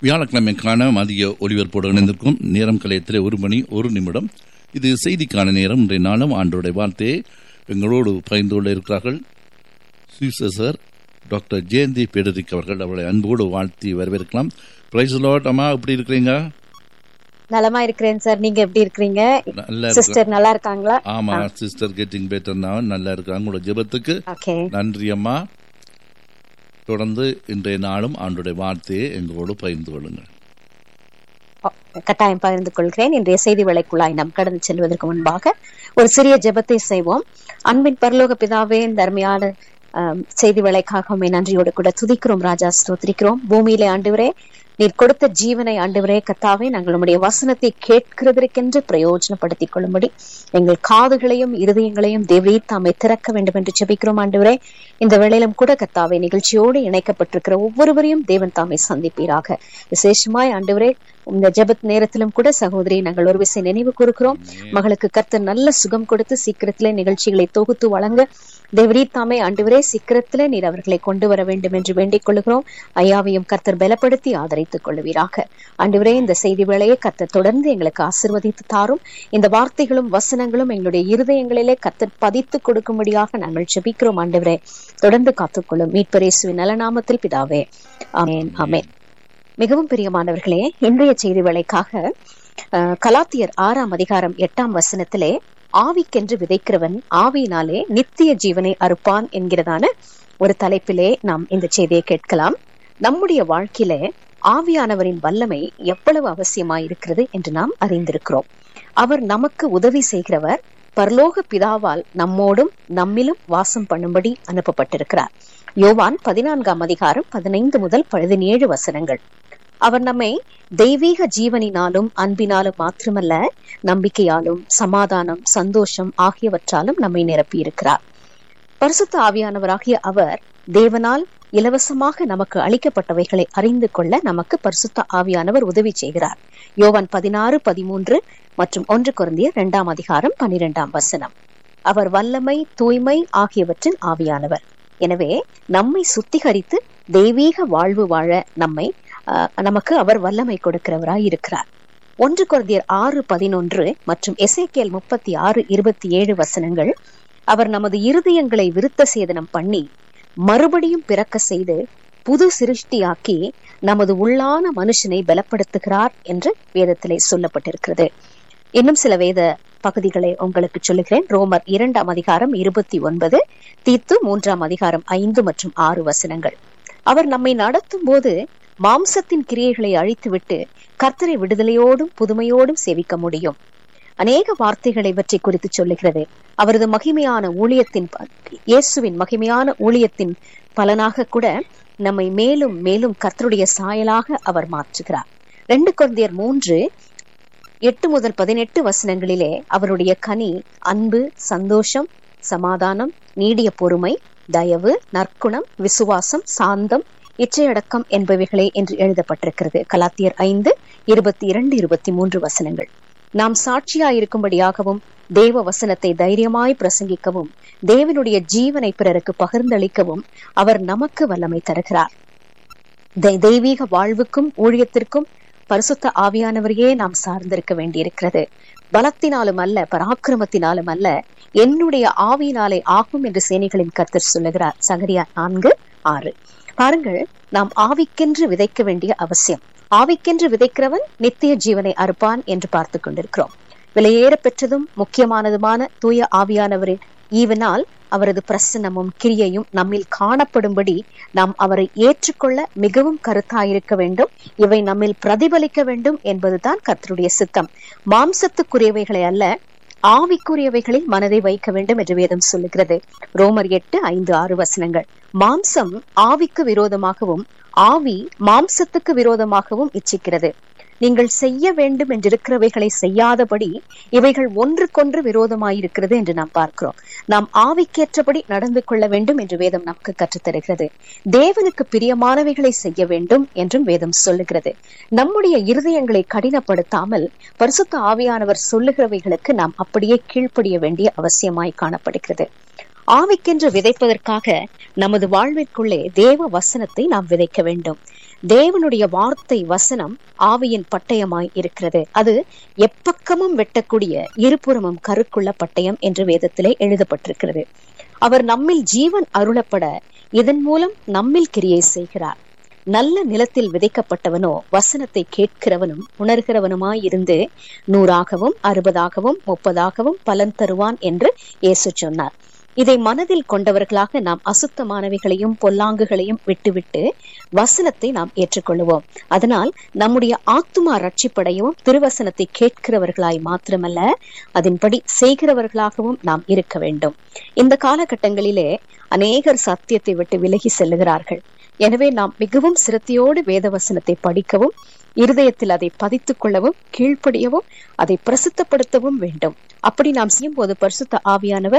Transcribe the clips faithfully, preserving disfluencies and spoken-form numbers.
வியாழக்கிழமைக்கான மதிய ஒலிபரப்போடு இணைந்திருக்கும் நேரம் கலையத்திலே ஒரு மணி ஒரு நிமிடம். இது செய்திக்கான நேரம். இன்றைய நாளும் ஆண்டோடைய வார்த்தையை எங்களோடு பகிர்ந்து கொள்ள இருக்கிறார்கள் சுவிசேஷர் டாக்டர் ஜெயந்தி பெடரிக் அவர்கள். அவர்களை அன்போடு வாழ்த்தி வரவேற்கலாம். Price Lord. அம்மா, எப்படி இருக்கிறீங்க? நலமா இருக்கிறேன் சார். நீங்க எப்படி இருக்கிறீங்க? சிஸ்டர் நல்லா இருக்காங்களா? ஆமா, சிஸ்டர் கெட்டிங் பெட்டர். நான் நல்லா இருக்காங்க. உங்களோட ஜெபத்துக்கு நன்றி அம்மா. தொடர்ந்து இன்றைய நாளும் ஆண்டுடைய வார்த்தையை எங்களோடு பகிர்ந்து கொள்ளுங்கள். கட்டாயம் பகிர்ந்து கொள்கிறேன். இன்றைய செய்தி வேளைக்குள்ளாய் நாம் கடந்து செல்வதற்கு முன்பாக ஒரு சிறிய ஜெபத்தை செய்வோம். அன்பின் பரலோக பிதாவே, இந்த அருமையான செய்தி வேளைக்காக உம்மை நன்றியோடு கூட துதிக்கிறோம் ராஜா, ஸ்தோத்திரிக்கிறோம். பூமியிலே ஆண்டவரே, நீர் கொடுத்த ஜீவனை ஆண்டவரே கர்த்தாவே, நாங்கள் உம்முடைய வசனத்தை கேட்கிறதற்கென்று பிரயோஜனப்படுத்திக் கொள்ளும்படி எங்கள் காதுகளையும் இருதயங்களையும் தேவரீர் தாமே திறக்க வேண்டும் என்று ஜெபிக்கிறோம் ஆண்டவரே. இந்த வேளையிலும் கூட கர்த்தாவே, நிகழ்ச்சியோடு இணைக்கப்பட்டிருக்கிற ஒவ்வொருவரையும் தேவன் தாமே சந்திப்பீராக. விசேஷமாய் ஆண்டவரே, இந்த ஜெபத் நேரத்திலும் கூட சகோதரி நாங்கள் ஒரு விசை நினைவு கூறுகிறோம். மகளுக்கு கர்த்தர் நல்ல சுகம் கொடுத்து சீக்கிரத்திலே நிகழ்ச்சிகளை தொகுத்து வழங்க தேவரீர் தாமே ஆண்டவரே சீக்கிரத்திலே நீர் அவர்களை கொண்டு வர வேண்டும் என்று வேண்டிக் கொள்ளுகிறோம். ஐயாவையும் கர்த்தர் பலப்படுத்தி ஆதரித்துக் கொள்ளுவீராக. ஆண்டவரே, இந்த செய்தி வேளையை கர்த்தர் தொடர்ந்து எங்களுக்கு ஆசீர்வதித்து தாரும். இந்த வார்த்தைகளும் வசனங்களும் எங்களுடைய இருதயங்களிலே கர்த்தர் பதித்து கொடுக்கும்படியாக நாங்கள் ஜெபிக்கிறோம் ஆண்டவரே. தொடர்ந்து காத்துக்கொள்ளும் மீட்பர் இயேசுவின் நல்ல நாமத்தில் பிதாவே, ஆமென், ஆமென். மிகவும் பிரியமானவர்களே, இன்றைய செய்தி வேளைக்காக கலாத்தியர் ஆறாம் அதிகாரம் எட்டாம் வசனத்திலே ஆவிக்கென்று விதைக்கிறவன் ஆவியினாலே நித்திய ஜீவனை அறுப்பான் என்கிறதான ஒரு தலைப்பிலே நாம் இந்த செய்தியை கேட்கலாம். நம்முடைய வாழ்க்கையில ஆவியானவரின் வல்லமை எவ்வளவு அவசியமாயிருக்கிறது என்று நாம் அறிந்திருக்கிறோம். அவர் நமக்கு உதவி செய்கிறவர். பரலோக பிதாவால் நம்மோடும் நம்மிலும் வாசம் பண்ணும்படி அனுப்பப்பட்டிருக்கிறார். யோவான் பதினான்காம் அதிகாரம் பதினைந்து முதல் பதினேழு வசனங்கள். அவர் நம்மை தெய்வீக ஜீவனினாலும் அன்பினாலும் மாத்திரமல்ல, நம்பிக்கையாலும் சமாதானம் சந்தோஷம் ஆகியவற்றாலும் நம்மை நிரப்பி இருக்கிறார். பரிசுத்த ஆவியானவராகிய அவர் தேவனால் இலவசமாக நமக்கு அளிக்கப்பட்டவைகளை அறிந்து கொள்ள நமக்கு பரிசுத்த ஆவியானவர் உதவி செய்கிறார். யோவான் பதினாறு பதிமூன்று மற்றும் ஒன்று கொரிந்தியர் இரண்டாம் அதிகாரம் பனிரெண்டாம் வசனம். அவர் வல்லமை தூய்மை ஆகியவற்றின் ஆவியானவர். எனவே நம்மை சுத்திகரித்து தெய்வீக வாழ்வு வாழ நம்மை நமக்கு அவர் வல்லமை கொடுக்கிறவராய் இருக்கிறார். ஒன்று கொரிந்தியர் ஆறு பதினொன்று மற்றும் எசேக்கியேல் முப்பத்தி ஆறு இருபத்தி ஏழு வசனங்கள். அவர் நமது இருதயங்களை விருத்த சேதனம் பண்ணி மறுபடியும் பிறக்க செய்து புது சிருஷ்டியாக்கி நமது உள்ளான மனுஷனை பலப்படுத்துகிறார் என்று வேதத்திலே சொல்லப்பட்டிருக்கிறது. இன்னும் சில வேத பகுதிகளை உங்களுக்கு சொல்லுகிறேன். ரோமர் இரண்டாம் அதிகாரம் இருபத்தி ஒன்பது, தீத்து மூன்றாம் அதிகாரம் ஐந்து மற்றும் ஆறு வசனங்கள். அவர் நம்மை நடத்தும் போது மாம்சத்தின் கிரியைகளை அழித்துவிட்டு கர்த்தரை விடுதலையோடும் புதுமையோடும் சேவிக்க முடியும். அநேக வார்த்தைகளை பற்றி குறித்து சொல்லுகிறது. அவரது மகிமையான ஊழியத்தின் இயேசுவின் மகிமையான ஊழியத்தின் பலனாக கூட நம்மை மேலும் மேலும் கர்த்தருடைய சாயலாக அவர் மாற்றுகிறார். ரெண்டு கொரிந்தியர் மூன்று எட்டு முதல் பதினெட்டு வசனங்களிலே அவருடைய கனி அன்பு சந்தோஷம் சமாதானம் நீடிய பொறுமை தயவு நற்குணம் விசுவாசம் சாந்தம் இச்சையடக்கம் என்பவைகளே என்று எழுதப்பட்டிருக்கிறது. கலாத்தியர் ஐந்து இருபத்தி இரண்டு இருபத்தி மூன்று வசனங்கள். நாம் சாட்சியாயிருக்கும்படியாகவும் தேவ வசனத்தை தைரியமாய் பிரசங்கிக்கவும் தேவனுடைய ஜீவனை பிறருக்கு பகிர்ந்தளிக்கவும் அவர் நமக்கு வல்லமை தருகிறார். தெய்வீக வாழ்வுக்கும் ஊழியத்திற்கும் பரிசுத்த ஆவியானவரையே நாம் சார்ந்திருக்க வேண்டியிருக்கிறது. பலத்தினாலும் அல்ல பராக்கிரமத்தினாலும் அல்ல, என்னுடைய ஆவியினாலே ஆகும் என்று சேனைகளின் கர்த்தர் சொல்லுகிறார். சகரியா நான்கு ஆறு. பாருங்கள், நாம் ஆவிக்கென்று விதைக்க வேண்டிய அவசியம். ஆவிக்கென்று விதைக்கிறவன் நித்திய ஜீவனை அறுப்பான் என்று பார்த்து கொண்டிருக்கிறோம். விலையேற பெற்றதும் முக்கியமானதுமான தூய ஆவியானவரின் ஈவனால் அவரது பிரசன்னமும் கிரியையும் நம்மில் காணப்படும்படி நாம் அவரை ஏற்றுக்கொள்ள மிகவும் கருத்தாயிருக்க வேண்டும். இவை நம்மில் பிரதிபலிக்க வேண்டும் என்பதுதான் கர்த்தருடைய சித்தம். மாம்சத்துக்குரியவைகளை அல்ல, ஆவிக்குரியவைகளில் மனதை வைக்க வேண்டும் என்று வேதம் சொல்லுகிறது. ரோமர் எட்டு ஐந்து ஆறு வசனங்கள். மாம்சம் ஆவிக்கு விரோதமாகவும் ஆவி மாம்சத்துக்கு விரோதமாகவும் இச்சிக்கிறது. நீங்கள் செய்ய வேண்டும் என்றிருக்கிறவைகளை செய்யாதபடி இவைகள் ஒன்றுக்கொன்று விரோதமாயிருக்கிறது என்று நாம் பார்க்கிறோம். நாம் ஆவிக்கேற்றபடி நடந்து கொள்ள வேண்டும் என்று வேதம் நமக்கு கற்றுத்தருகிறது. தேவனுக்கு பிரியமானவைகளை செய்ய வேண்டும் என்றும் வேதம் சொல்லுகிறது. நம்முடைய இருதயங்களை கடினப்படுத்தாமல் பரிசுத்த ஆவியானவர் சொல்லுகிறவைகளுக்கு நாம் அப்படியே கீழ்ப்படிய வேண்டிய அவசியமாய் காணப்படுகிறது. ஆவிக்கென்று விதைப்பதற்காக நமது வாழ்விற்குள்ளே தேவ வசனத்தை நாம் விதைக்க வேண்டும். தேவனுடைய வார்த்தை வசனம் ஆவியின் பட்டயமாய் இருக்கிறது. அது எப்பக்கமும் வெட்டக்கூடிய இருபுறமும் கருக்குள்ள பட்டயம் என்று வேதத்திலே எழுதப்பட்டிருக்கிறது. அவர் நம்மில் ஜீவன் அருளப்பட இதன் மூலம் நம்மில் கிரியை செய்கிறார். நல்ல நிலத்தில் விதைக்கப்பட்டவனோ வசனத்தை கேட்கிறவனும் உணர்கிறவனுமாய் இருந்து நூறாகவும் அறுபதாகவும் முப்பதாகவும் பலன் தருவான் என்று இயேசு சொன்னார். இதை மனதில் கொண்டவர்களாக நாம் அசுத்தமானவைகளையும் பொல்லாங்குகளையும் விட்டுவிட்டு வசனத்தை நாம் ஏற்றுக்கொள்வோம். அதனால் நம்முடைய ஆத்துமா ரட்சிப்படையவும் திருவசனத்தை கேட்கிறவர்களாய் மாத்திரமல்ல, அதன்படி செய்கிறவர்களாகவும் நாம் இருக்க வேண்டும். இந்த காலகட்டங்களிலே அநேகர் சத்தியத்தை விட்டு விலகி செல்லுகிறார்கள். எனவே நாம் மிகவும் சிரத்தையோடு வேத வசனத்தை படிக்கவும், இருதயத்தில் அதை பதித்துக் கொள்ளவும், கீழ்ப்படியவும், அதை பிரசித்தப்படுத்தவும் வேண்டும். அப்படி நாம் செய்யும் போது பரிசுத்த ஆவியானவர்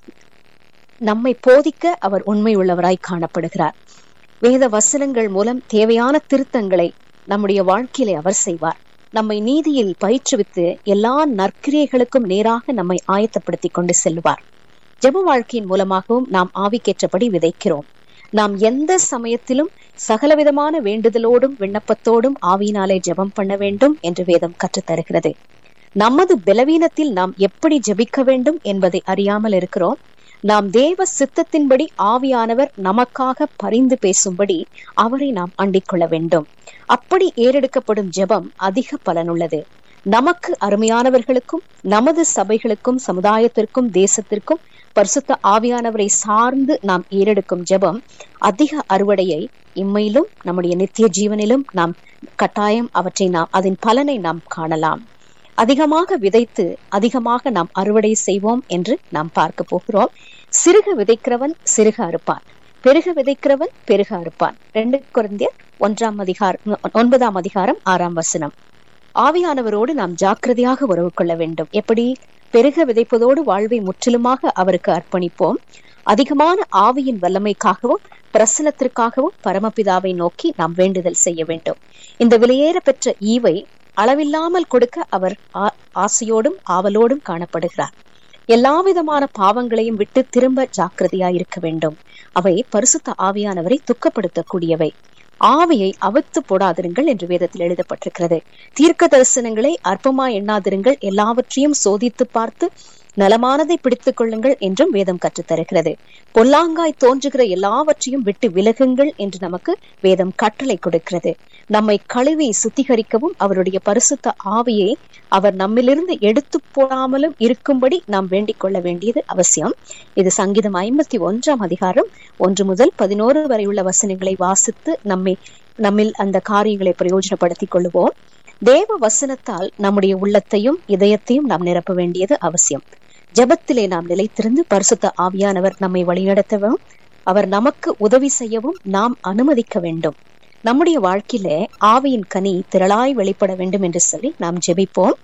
நம்மை போதிக்க அவர் உண்மை உள்ளவராய் காணப்படுகிறார். வேத வசனங்கள் மூலம் தேவையான திருத்தங்களை நம்முடைய வாழ்க்கையிலே அவர் செய்வார். நம்மை நீதியில் பயிற்றுவித்து எல்லா நற்கிரியைகளுக்கும் நேராக நம்மை ஆயத்தப்படுத்தி கொண்டு செல்வார். ஜெப வாழ்க்கையின் மூலமாகவும் நாம் ஆவிக்கேற்றபடி விதைக்கிறோம். நாம் எந்த சமயத்திலும் சகலவிதமான வேண்டுதலோடும் விண்ணப்பத்தோடும் ஆவியினாலே ஜெபம் பண்ண வேண்டும் என்று வேதம் கற்றுத்தருகிறது. நமது பலவீனத்தில் நாம் எப்படி ஜெபிக்க வேண்டும் என்பதை அறியாமல் இருக்கிறோம். நாம் தேவ சித்தத்தின்படி ஆவியானவர் நமக்காக பரிந்து பேசும்படி அவரை நாம் அண்டிக் கொள்ள வேண்டும். அப்படி ஏறெடுக்கப்படும் ஜெபம் அதிக பலனுள்ளது. நமக்கு அருமையானவர்களுக்கும் நமது சபைகளுக்கும் சமுதாயத்திற்கும் தேசத்திற்கும் பரிசுத்த ஆவியானவரை சார்ந்து நாம் ஏறெடுக்கும் ஜெபம் அதிக அறுவடையை இம்மையிலும் நம்முடைய நித்திய ஜீவனிலும் நாம் கட்டாயம் அவற்றை நாம் அதன் பலனை நாம் காணலாம். அதிகமாக விதைத்து அதிகமாக நாம் அறுவடை செய்வோம் என்று நாம் பார்க்க போகிறோம். சிறுக விதைக்கிறவன் சிறுக அறுப்பான், பெருக விதைக்கிறவன் பெருக அறுப்பான். ரெண்டு கொரிந்தியர் ஒன்றாம் அதிகாரம் ஒன்பதாம் அதிகாரம் ஆறாம் வசனம். ஆவியானவரோடு நாம் ஜாக்கிரதையாக உறவு கொள்ள வேண்டும். எப்படி? பெருக விதைப்பதோடு வாழ்வை முற்றிலுமாக அவருக்கு அர்ப்பணிப்போம். அதிகமான ஆவியின் வல்லமைக்காகவும் பிரசனத்திற்காகவும் பரமபிதாவை நோக்கி நாம் வேண்டுதல் செய்ய வேண்டும். இந்த விலையேற பெற்ற ஈவை அளவில்லாமல் கொடுக்க அவர் ஆசையோடும் ஆவலோடும் காணப்படுகிறார். எல்லா விதமான பாவங்களையும் விட்டு திரும்ப ஜாக்கிரதையாயிருக்க வேண்டும். அவை பரிசுத்த ஆவியானவரை துக்கப்படுத்தக்கூடியவை. ஆவியை அவித்து போடாதிருங்கள் என்று வேதத்தில் எழுதப்பட்டிருக்கிறது. தீர்க்க தரிசனங்களை அற்பமா எண்ணாதிருங்கள், எல்லாவற்றையும் சோதித்து பார்த்து நலமானதை பிடித்துக் கொள்ளுங்கள் என்றும் வேதம் கற்றுத்தருகிறது. பொல்லாங்காய் தோன்றுகிற எல்லாவற்றையும் விட்டு விலகுங்கள் என்று நமக்கு வேதம் கட்டளை கொடுக்கிறது. நம்மை கழுவி சுத்திகரிக்கவும் அவருடைய பரிசுத்த ஆவியை அவர் நம்மிலிருந்து எடுத்து போடாமலும் இருக்கும்படி நாம் வேண்டிக் கொள்ள வேண்டியது அவசியம். இது சங்கீதம் ஐம்பத்தி ஒன்றாம் அதிகாரம் ஒன்று முதல் பதினோரு வரை உள்ள வசனங்களை வாசித்து நம்மை நம்மில் அந்த காரியங்களை பிரயோஜனப்படுத்திக் கொள்வோம். தேவ வசனத்தால் நம்முடைய உள்ளத்தையும் இதயத்தையும் நாம் நிரப்ப வேண்டியது அவசியம். ஜெபத்திலே நாம் நிலைத்திருந்து பரிசுத்த ஆவியானவர் நம்மை வழிநடத்தவும் அவர் நமக்கு உதவி செய்யவும் நாம் அனுமதிக்க வேண்டும். நம்முடைய வாழ்க்கையிலே ஆவியின் கனி திரளாய் வெளிப்பட வேண்டும் என்று சொல்லி நாம் ஜெபிப்போம்.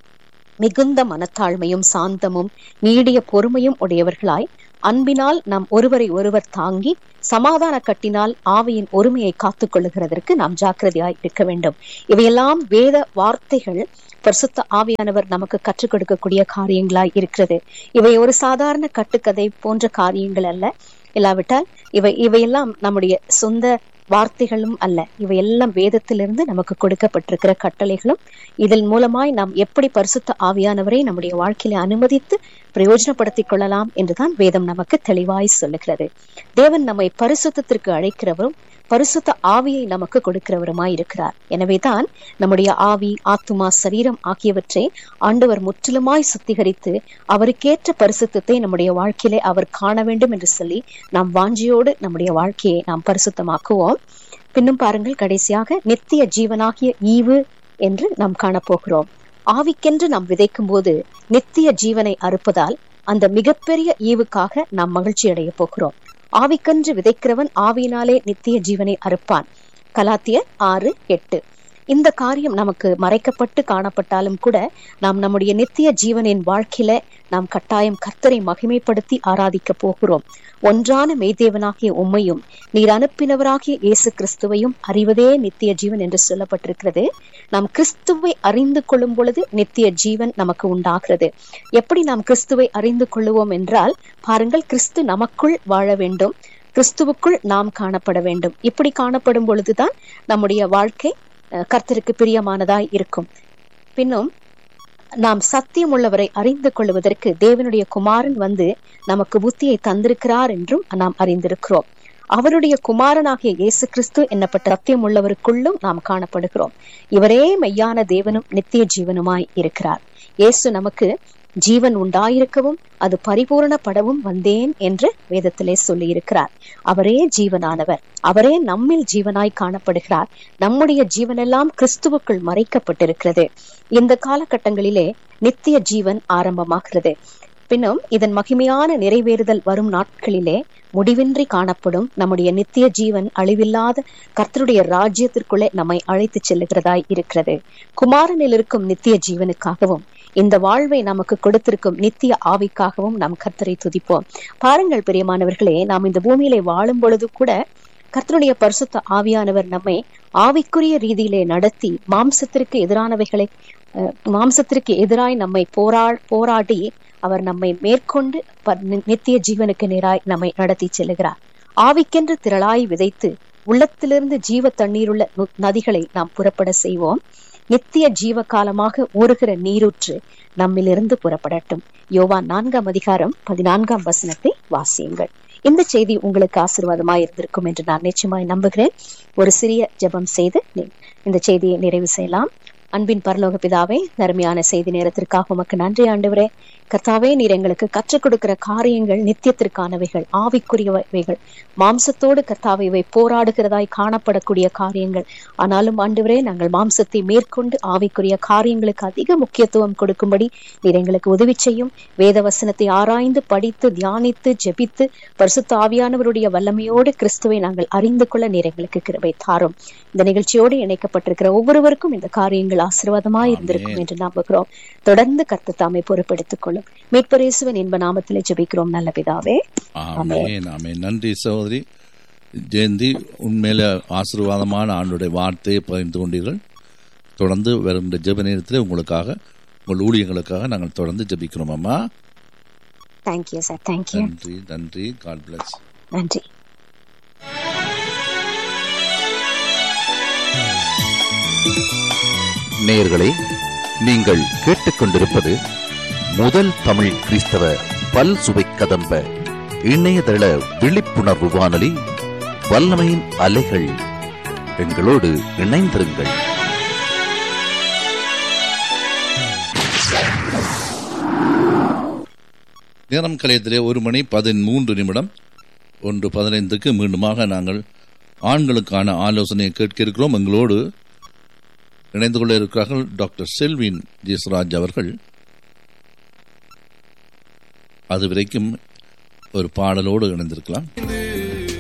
மிகுந்த மனத்தாழ்மையும் சாந்தமும் நீடிய பொறுமையும் உடையவர்களாய் அன்பினால் நாம் ஒருவரை ஒருவர் தாங்கி சமாதான கட்டினால் ஆவியின் ஒருமையை காத்துக் கொள்ளுகிறதற்கு நாம் ஜாக்கிரதையாய் இருக்க வேண்டும். இவையெல்லாம் வேத வார்த்தைகள் பரிசுத்த ஆவியானவர் நமக்கு கற்றுக் கொடுக்கக்கூடிய காரியங்களாய் இருக்கிறது. இவை ஒரு சாதாரண கட்டுக்கதை போன்ற காரியங்கள் அல்ல. இல்லாவிட்டால் இவை இவையெல்லாம் நம்முடைய சொந்த வார்த்தைகளும் அல்ல. இவையெல்லாம் வேதத்திலிருந்து நமக்கு கொடுக்கப்பட்டிருக்கிற கட்டளைகளும் இதன் மூலமாய் நாம் எப்படி பரிசுத்த ஆவியானவரை நம்முடைய வாழ்க்கையில அனுமதித்து பிரயோஜனப்படுத்திக் கொள்ளலாம் என்றுதான் வேதம் நமக்கு தெளிவாய் சொல்லுகிறது. தேவன் நம்மை பரிசுத்தத்திற்கு அழைக்கிறவரும் பரிசுத்த ஆவியை நமக்கு கொடுக்கிறவருமாய் இருக்கிறார். எனவேதான் நம்முடைய ஆவி, ஆத்துமா, சரீரம் ஆகியவற்றை ஆண்டவர் முற்றிலுமாய் சுத்திகரித்து அவருக்கேற்ற பரிசுத்தத்தை நம்முடைய வாழ்க்கையிலே அவர் காண வேண்டும் என்று சொல்லி நாம் வாஞ்சியோடு நம்முடைய வாழ்க்கையை நாம் பரிசுத்தமாக்குவோம். பின்னும் பாருங்கள், கடைசியாக நித்திய ஜீவனாகிய ஈவு என்று நாம் காணப்போகிறோம். ஆவிக்கென்று நாம் விதைக்கும் போது நித்திய ஜீவனை அறுப்பதால் அந்த மிகப்பெரிய ஈவுக்காக நாம் மகிழ்ச்சி அடைய போகிறோம். ஆவிக்கன்று விதைக்கிறவன் ஆவியினாலே நித்திய ஜீவனை அறுப்பான். கலாத்தியர் ஆறு எட்டு. இந்த காரியம் நமக்கு மறைக்கப்பட்டு காணப்பட்டாலும் கூட நாம் நம்முடைய நித்திய ஜீவனின் வாழ்க்கையில நாம் கட்டாயம் கர்த்தரை மகிமைப்படுத்தி ஆராதிக்க போகிறோம். ஒன்றான மெய்தேவனாகிய உம்மையும் நீர் அனுப்பினவராகிய இயேசு கிறிஸ்துவையும் அறிவதே நித்திய ஜீவன் என்று சொல்லப்பட்டிருக்கிறது. நாம் கிறிஸ்துவை அறிந்து கொள்ளும் பொழுது நித்திய ஜீவன் நமக்கு உண்டாகிறது. எப்படி நாம் கிறிஸ்துவை அறிந்து கொள்ளுவோம் என்றால், பாருங்கள், கிறிஸ்து நமக்குள் வாழ வேண்டும், கிறிஸ்துவுக்குள் நாம் காணப்பட வேண்டும். இப்படி காணப்படும் பொழுதுதான் நம்முடைய வாழ்க்கை கர்த்தருக்கு பிரியமானதாய் இருக்கும். பின்னும் நாம் சத்தியம் உள்ளவரை அறிந்து கொள்வதற்கு தேவனுடைய குமாரன் வந்து நமக்கு புத்தியை தந்திருக்கிறார் என்றும் நாம் அறிந்திருக்கிறோம். அவருடைய குமாரனாகிய இயேசு கிறிஸ்து என்னப்பட்ட சத்தியம் உள்ளவருக்குள்ளும் நாம் காணப்படுகிறோம். இவரே மெய்யான தேவனும் நித்திய ஜீவனுமாய் இருக்கிறார். இயேசு நமக்கு ஜீவன் உண்டாயிருக்கவும் அது பரிபூரணப்படவும் வந்தேன் என்று வேதத்திலே சொல்லி இருக்கிறார். அவரே ஜீவனானவர், அவரே நம்மில் ஜீவனாய் காணப்படுகிறார். நம்முடைய ஜீவனெல்லாம் கிறிஸ்துவுக்குள் மறைக்கப்பட்டிருக்கிறது. இந்த காலகட்டங்களிலே நித்திய ஜீவன் ஆரம்பமாகிறது. பின்னும் இதன் மகிமையான நிறைவேறுதல் வரும் நாட்களிலே முடிவின்றி காணப்படும் நம்முடைய நித்திய ஜீவன் அழிவில்லாத கர்த்தருடைய ராஜ்யத்திற்குள்ளே நம்மை அழைத்து செல்லுகிறதாய் இருக்கிறது. குமாரனில் இருக்கும் நித்திய ஜீவனுக்காகவும் இந்த வாழ்வை நமக்கு கொடுத்திருக்கும் நித்திய ஆவிக்காகவும் நாம் கர்த்தரை துதிப்போம். பாருங்கள் பிரியமானவர்களே, நாம் இந்த பூமியிலே வாழும் பொழுது கூட கர்த்தருடைய பரிசுத்த ஆவியானவர் நம்மை ஆவிக்குரிய ரீதியிலே நடத்தி மாம்சத்திற்கு எதிரானவைகளை மாம்சத்திற்கு எதிராய் நம்மை போரா போராடி அவர் நம்மை மேற்கொண்டு நித்திய ஜீவனுக்கு நேராய் நம்மை நடத்தி செல்லுகிறார். ஆவிக்கென்று திரளாய் விதைத்து உள்ளத்திலிருந்து ஜீவ தண்ணீருள்ள நதிகளை நாம் புறப்பட செய்வோம். நித்திய ஜீவ காலமாக ஊறுகிற நீரூற்று நம்மிலிருந்து புறப்படட்டும். யோவான் நான்காம் அதிகாரம் பதினான்காம் வசனத்தை வாசியுங்கள். இந்த செய்தி உங்களுக்கு ஆசீர்வாதமாய் இருந்திருக்கும் என்று நான் நிச்சயமாய் நம்புகிறேன். ஒரு சிறிய ஜெபம் செய்து இந்த செய்தியை நிறைவு செய்யலாம். அன்பின் பரலோக பிதாவே, நன்மையான செய்தி நேரத்திற்காக உமக்கு நன்றி ஆண்டவரே. கர்த்தாவே, நீர் எங்களுக்கு கற்றுக் கொடுக்கிற காரியங்கள் நித்தியத்திற்கானவைகள், ஆவிக்குரியவைகள். மாம்சத்தோடு கர்த்தாவே இவை போராடுகிறதாய் காணப்படக்கூடிய காரியங்கள். ஆனாலும் ஆண்டவரே, நாங்கள் மாம்சத்தை மேற்கொண்டு ஆவிக்குரிய காரியங்களுக்கு அதிக முக்கியத்துவம் கொடுக்கும்படி நீர் எங்களுக்கு உதவி செய்யும். வேத வசனத்தை ஆராய்ந்து படித்து தியானித்து ஜெபித்து பரிசுத்த ஆவியானவருடைய வல்லமையோடு கிறிஸ்துவை நாங்கள் அறிந்து கொள்ள நீர் எங்களுக்கு கிருபை தாரும். இந்த நிகழ்ச்சியோடு இணைக்கப்பட்டிருக்கிற ஒவ்வொருவருக்கும் இந்த காரியங்கள் ஆசீர்வாதமாய் இருந்திருக்கும் என்று நம்புகிறோம். தொடர்ந்து கர்த்தர் தாமே பொறுப்பெடுத்துக் கொள்ளும். மீட்பர் இயேசுவின் இன்ப நாமத்திலே ஜெபிக்கிறோம் நல்ல பிதாவே, ஆமென். ஆமென். நன்றி சகோதரி ஜெயந்தி, உண்மையில ஆசீர்வாதமான ஆண்டுடைய வார்த்தையை பகிர்ந்து கொண்டீர்கள். தொடர்ந்து வருகின்ற ஜெப நேரத்திலே உங்களுக்காக, உங்கள் ஊழியர்களுக்காக நாங்கள் தொடர்ந்து ஜெபிக்கிறோம் அம்மா. Thank you sir. தேங்க்யூ. நன்றி நன்றி. God plus. நன்றி. நேயர்களே, நீங்கள் கேட்டுக்கொண்டிருப்பது முதல் தமிழ் கிறிஸ்தவ பல் சுவை கதம்ப இணையதள விழிப்புணர்வு வானொலி வல்லமையின் அலைகள். எங்களோடு இணைந்திருங்கள். நேரம் கலையத்திலே ஒரு மணி பதிமூன்று நிமிடம். ஒன்று பதினைந்துக்கு மீண்டுமாக நாங்கள் ஆண்களுக்கான ஆலோசனையை கேட்க இருக்கிறோம். எங்களோடு இணைந்து கொள்ள இருக்கிறார்கள் டாக்டர் செல்வின் ஜெயஸ்ராஜ் அவர்கள். அது வரைக்கும் ஒரு பாடலோடு இணைந்திருக்கலாம்.